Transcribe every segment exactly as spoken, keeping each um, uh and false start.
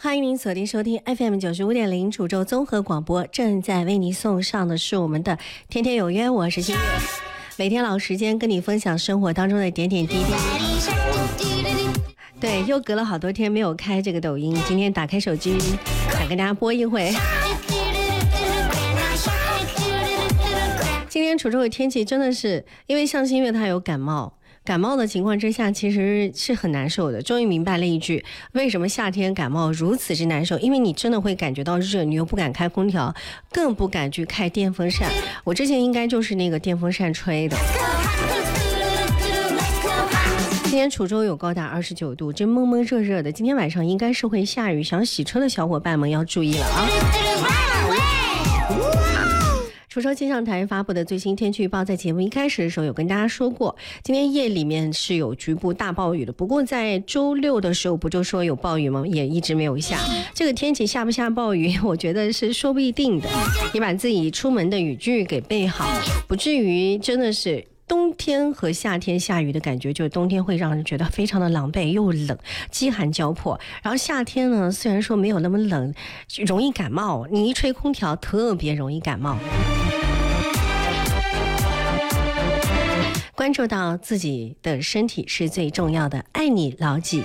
欢迎您锁定收听 F M 九十五点零楚州综合广播，正在为您送上的是我们的天天有约，我是新月，每天老时间跟你分享生活当中的点点滴滴。对，又隔了好多天没有开这个抖音，今天打开手机想跟大家播一回。今天楚州的天气真的是，因为像新月他有感冒。感冒的情况之下其实是很难受的，终于明白了一句为什么夏天感冒如此之难受，因为你真的会感觉到热，你又不敢开空调，更不敢去开电风扇。我之前应该就是那个电风扇吹的。今天楚州有高达二十九度，真蒙蒙热热的，今天晚上应该是会下雨，想洗车的小伙伴们要注意了啊。楚州气象台发布的最新天气预报，在节目一开始的时候有跟大家说过，今天夜里面是有局部大暴雨的，不过在周六的时候不就说有暴雨吗？也一直没有下。这个天气下不下暴雨，我觉得是说不一定的。你把自己出门的雨具给备好，不至于真的是冬天和夏天下雨的感觉，就是冬天会让人觉得非常的狼狈又冷，饥寒交迫。然后夏天呢，虽然说没有那么冷，容易感冒，你一吹空调特别容易感冒。关注到自己的身体是最重要的，爱你牢记。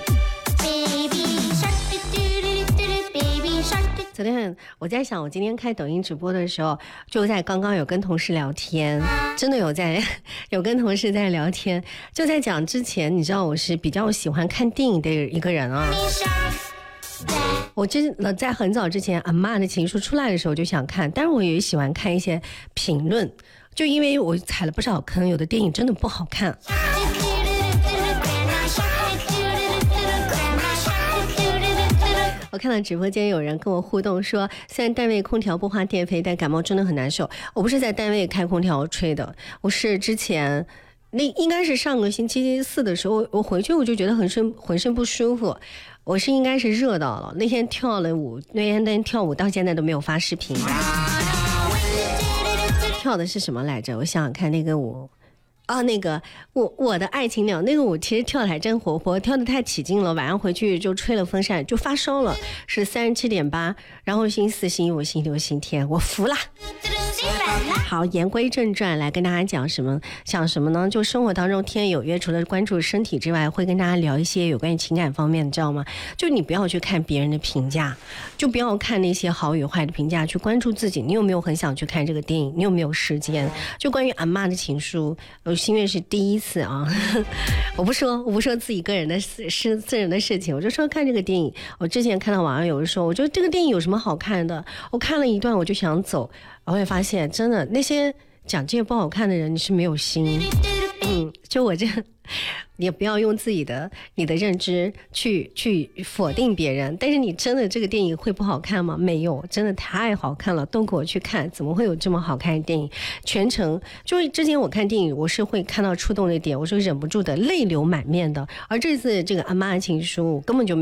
昨天我在想，我今天开抖音直播的时候，就在刚刚有跟同事聊天，真的有在有跟同事在聊天，就在讲之前，你知道我是比较喜欢看电影的一个人啊。我真的在很早之前，阿嬷的情书出来的时候就想看，但是我也喜欢看一些评论。就因为我踩了不少坑，有的电影真的不好看。我看到直播间有人跟我互动说，虽然单位空调不花电费，但感冒真的很难受。我不是在单位开空调吹的，我是之前那应该是上个星期四的时候，我回去我就觉得浑身浑身不舒服，我是应该是热到了。那天跳了舞，那天那天跳舞到现在都没有发视频。跳的是什么来着？我想想看，那个舞啊，那个我我的爱情鸟，那个舞其实跳的还真活泼，跳的太起劲了，晚上回去就吹了风扇就发烧了，是三十七点八，然后星期四、星期五、星期六、星期天，我服了。好，言归正传，来跟大家讲什么？讲什么呢？就生活当中天天有约，除了关注身体之外，会跟大家聊一些有关于情感方面，你知道吗？就你不要去看别人的评价，就不要看那些好与坏的评价，去关注自己。你有没有很想去看这个电影？你有没有时间？就关于阿嬷的情书，我新月是第一次啊，我不说，我不说自己个人的事，是私人的事情，我就说看这个电影。我之前看到网上有人说，我觉得这个电影有什么好看的？我看了一段我就想走。我会发现真的那些讲这些不好看的人，你是没有心。嗯，就我这也不要用自己的你的认知去去否定别人，但是你真的这个电影会不好看吗？没有，真的太好看了，都给我去看，怎么会有这么好看的电影？全程就是之前我看电影我是会看到触动的点，我是忍不住的泪流满面的，而这次这个阿嬷的情书根本就没